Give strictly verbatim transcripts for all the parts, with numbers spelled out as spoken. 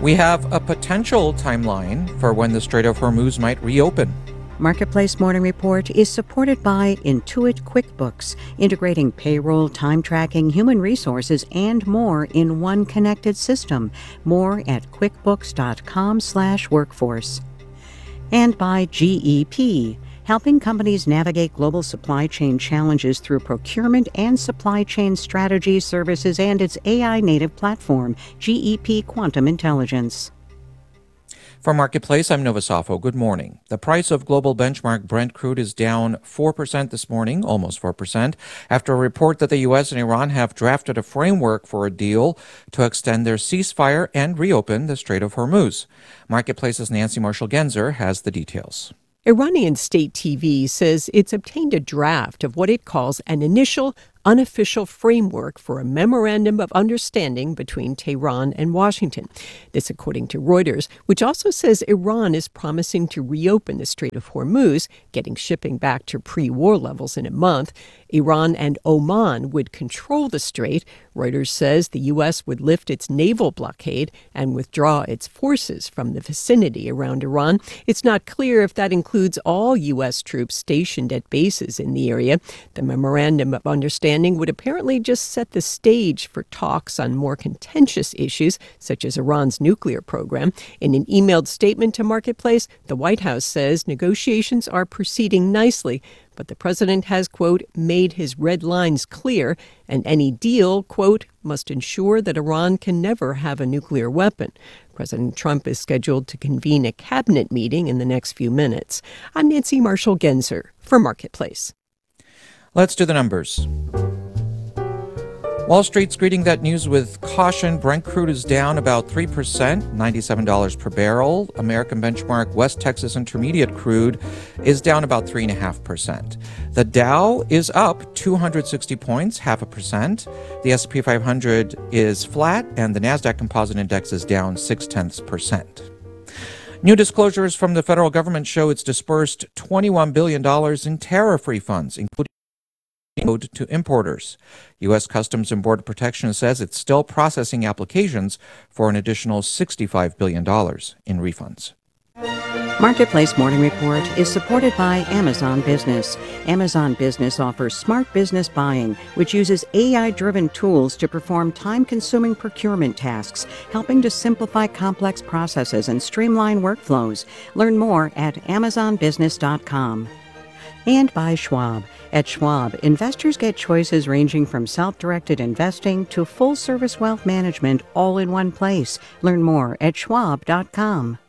We have a potential timeline for when the Strait of Hormuz might reopen. Marketplace Morning Report is supported by Intuit QuickBooks, integrating payroll, time tracking, human resources, and more in one connected system. More at quickbooks.com slash workforce. And by G E P, helping companies navigate global supply chain challenges through procurement and supply chain strategy services and its A I-native platform, G E P Quantum Intelligence. For Marketplace, I'm Nova Safo. Good morning. The price of global benchmark Brent crude is down four percent this morning, almost four percent, after a report that the U S and Iran have drafted a framework for a deal to extend their ceasefire and reopen the Strait of Hormuz. Marketplace's Nancy Marshall-Genzer has the details. Iranian state T V says it's obtained a draft of what it calls an initial unofficial framework for a memorandum of understanding between Tehran and Washington. This according to Reuters, which also says Iran is promising to reopen the Strait of Hormuz, getting shipping back to pre-war levels in a month. Iran and Oman would control the strait. Reuters says the U S would lift its naval blockade and withdraw its forces from the vicinity around Iran. It's not clear if that includes all U S troops stationed at bases in the area. The memorandum of understanding would apparently just set the stage for talks on more contentious issues, such as Iran's nuclear program. In an emailed statement to Marketplace, the White House says negotiations are proceeding nicely, but the president has, quote, made his red lines clear, and any deal, quote, must ensure that Iran can never have a nuclear weapon. President Trump is scheduled to convene a cabinet meeting in the next few minutes. I'm Nancy Marshall-Genzer for Marketplace. Let's do the numbers. Wall Street's greeting that news with caution. Brent crude is down about three percent, ninety-seven dollars per barrel. American benchmark West Texas Intermediate crude is down about three point five percent. The Dow is up two hundred sixty points, half a percent. The S and P five hundred is flat, and the NASDAQ Composite Index is down six tenths percent. New disclosures from the federal government show it's dispersed twenty-one billion dollars in tariff refunds, including to importers. U S Customs and Border Protection says it's still processing applications for an additional sixty-five billion dollars in refunds. Marketplace Morning Report is supported by Amazon Business. Amazon Business offers smart business buying, which uses A I-driven tools to perform time-consuming procurement tasks, helping to simplify complex processes and streamline workflows. Learn more at amazon business dot com. And by Schwab. At Schwab, investors get choices ranging from self-directed investing to full-service wealth management all in one place. Learn more at schwab dot com.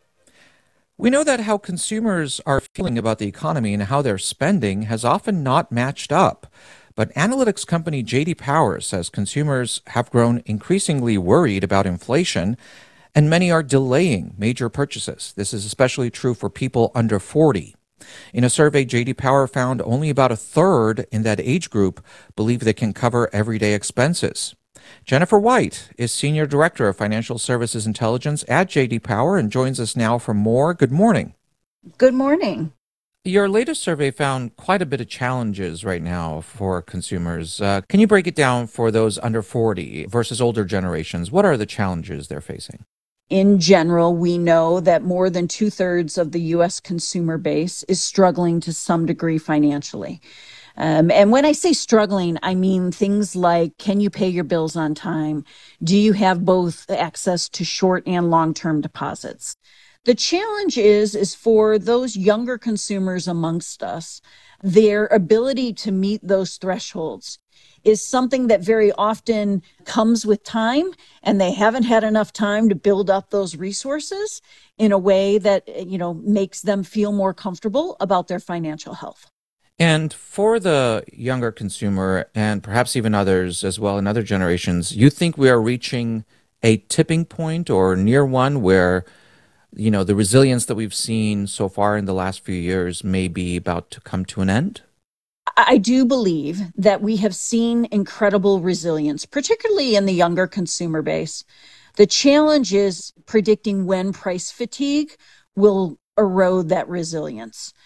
We know that how consumers are feeling about the economy and how they're spending has often not matched up. But analytics company J D Power says consumers have grown increasingly worried about inflation, and many are delaying major purchases. This is especially true for people under forty. In a survey, J D Power found only about a third in that age group believe they can cover everyday expenses. Jennifer White is Senior Director of Financial Services Intelligence at J D Power and joins us now for more. Good morning. Good morning. Your latest survey found quite a bit of challenges right now for consumers. Uh, can you break it down for those under forty versus older generations? What are the challenges they're facing? In general, we know that more than two-thirds of the U S consumer base is struggling to some degree financially. Um, and when I say struggling, I mean things like, can you pay your bills on time? Do you have both access to short and long-term deposits? The challenge is, is for those younger consumers amongst us, their ability to meet those thresholds is something that very often comes with time, and they haven't had enough time to build up those resources in a way that, you know, makes them feel more comfortable about their financial health. And for the younger consumer, and perhaps even others as well in other generations, you think we are reaching a tipping point or near one where, you know, the resilience that we've seen so far in the last few years may be about to come to an end? I do believe that we have seen incredible resilience, particularly in the younger consumer base. The challenge is predicting when price fatigue will erode that resilience.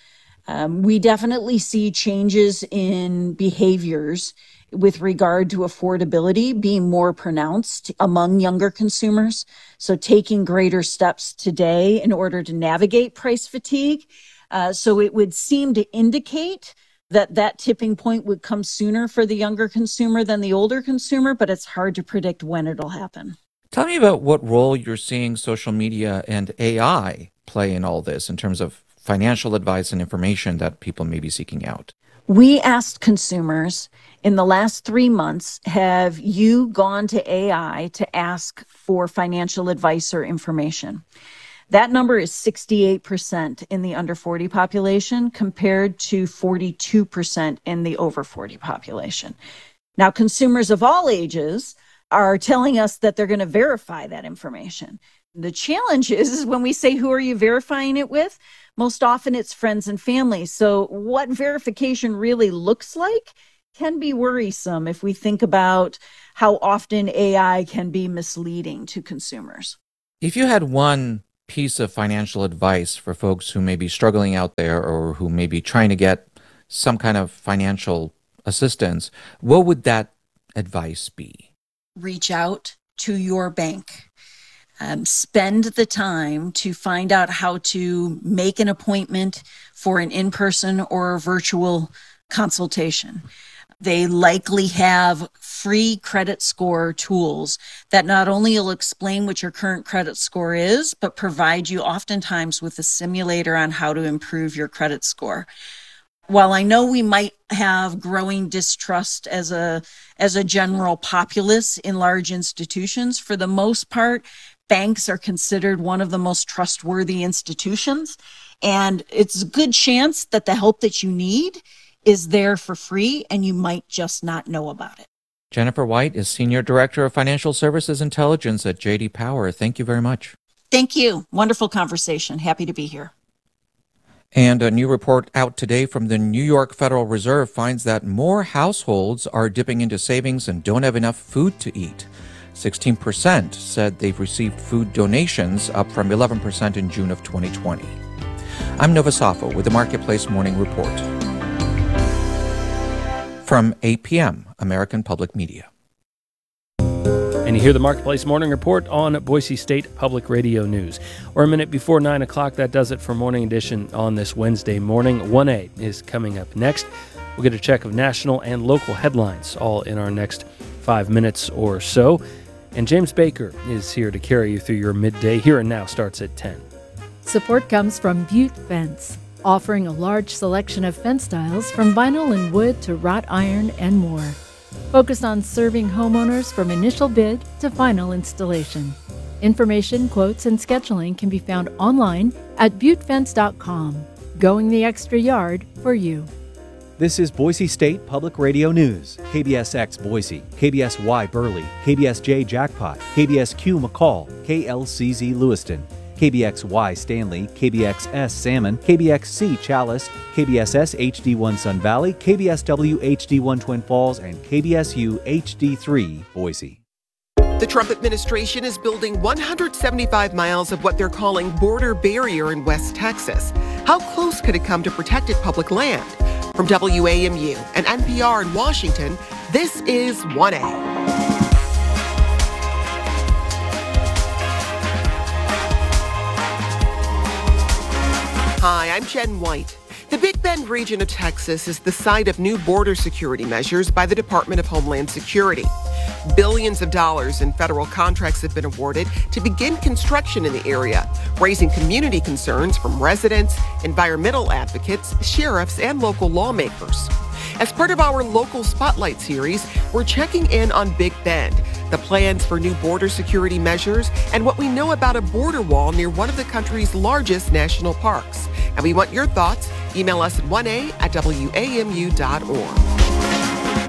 Um, we definitely see changes in behaviors with regard to affordability being more pronounced among younger consumers. So taking greater steps today in order to navigate price fatigue. Uh, so it would seem to indicate that that tipping point would come sooner for the younger consumer than the older consumer, but it's hard to predict when it'll happen. Tell me about what role you're seeing social media and A I play in all this in terms of financial advice and information that people may be seeking out. We asked consumers in the last three months, have you gone to A I to ask for financial advice or information? That number is sixty-eight percent in the under forty population compared to forty-two percent in the over forty population. Now, consumers of all ages are telling us that they're going to verify that information. The challenge is, is when we say, who are you verifying it with? Most often it's friends and family. So what verification really looks like can be worrisome if we think about how often A I can be misleading to consumers. If you had one piece of financial advice for folks who may be struggling out there or who may be trying to get some kind of financial assistance, what would that advice be? Reach out to your bank. Um, spend the time to find out how to make an appointment for an in-person or a virtual consultation. They likely have free credit score tools that not only will explain what your current credit score is, but provide you oftentimes with a simulator on how to improve your credit score. While I know we might have growing distrust as a as a general populace in large institutions, for the most part, banks are considered one of the most trustworthy institutions. And it's a good chance that the help that you need is there for free, and you might just not know about it. Jennifer White is Senior Director of Financial Services Intelligence at J D Power. Thank you very much. Thank you. Wonderful conversation. Happy to be here. And a new report out today from the New York Federal Reserve finds that more households are dipping into savings and don't have enough food to eat. sixteen percent said they've received food donations, up from eleven percent in June of twenty twenty. I'm Nova Safo with the Marketplace Morning Report. From A P M, American Public Media. And you hear the Marketplace Morning Report on Boise State Public Radio News. We're a minute before nine o'clock. That does it for Morning Edition on this Wednesday morning. one A is coming up next. We'll get a check of national and local headlines all in our next five minutes or so. And James Baker is here to carry you through your midday. Here and Now starts at ten. Support comes from Butte Fence, offering a large selection of fence styles from vinyl and wood to wrought iron and more. Focused on serving homeowners from initial bid to final installation. Information, quotes, and scheduling can be found online at butte fence dot com. Going the extra yard for you. This is Boise State Public Radio News. K B S X Boise, K B S Y Burley, K B S J Jackpot, K B S Q McCall, K L C Z Lewiston, K B X Y Stanley, K B X S Salmon, K B X C Chalice, K B S S H D one Sun Valley, K B S W H D one Twin Falls, and K B S U H D three Boise. The Trump administration is building one hundred seventy-five miles of what they're calling border barrier in West Texas. How close could it come to protected public land? From W A M U and N P R in Washington, this is one A. Hi, I'm Jen White. The Big Bend region of Texas is the site of new border security measures by the Department of Homeland Security. Billions of dollars in federal contracts have been awarded to begin construction in the area, raising community concerns from residents, environmental advocates, sheriffs, and local lawmakers. As part of our Local Spotlight series, we're checking in on Big Bend, the plans for new border security measures, and what we know about a border wall near one of the country's largest national parks. And we want your thoughts. Email us at one A at W A M U dot org.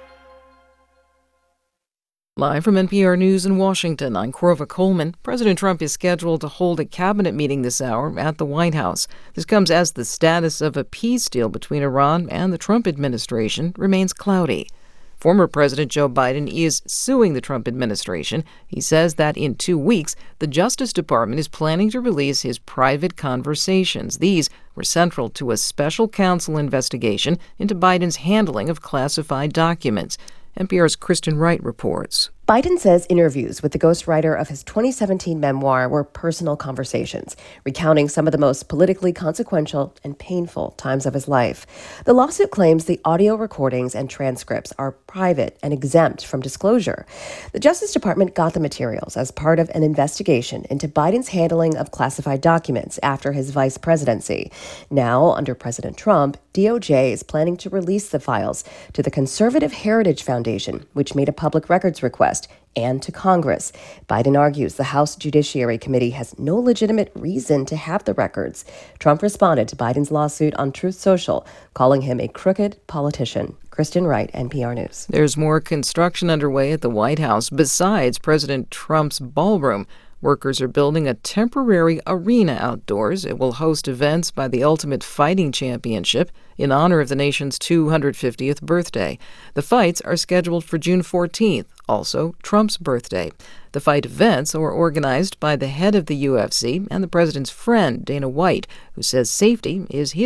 Live from N P R News in Washington, I'm Corva Coleman. President Trump is scheduled to hold a cabinet meeting this hour at the White House. This comes as the status of a peace deal between Iran and the Trump administration remains cloudy. Former President Joe Biden is suing the Trump administration. He says that in two weeks, the Justice Department is planning to release his private conversations. These were central to a special counsel investigation into Biden's handling of classified documents. N P R's Kristen Wright reports. Biden says interviews with the ghostwriter of his twenty seventeen memoir were personal conversations, recounting some of the most politically consequential and painful times of his life. The lawsuit claims the audio recordings and transcripts are private and exempt from disclosure. The Justice Department got the materials as part of an investigation into Biden's handling of classified documents after his vice presidency. Now, under President Trump, D O J is planning to release the files to the Conservative Heritage Foundation, which made a public records request, and to Congress. Biden argues the House Judiciary Committee has no legitimate reason to have the records. Trump responded to Biden's lawsuit on Truth Social, calling him a crooked politician. Kristen Wright, N P R News. There's more construction underway at the White House besides President Trump's ballroom. Workers are building a temporary arena outdoors. It will host events by the Ultimate Fighting Championship in honor of the nation's two hundred fiftieth birthday. The fights are scheduled for June fourteenth, also Trump's birthday. The fight events are organized by the head of the U F C and the president's friend, Dana White, who says safety is his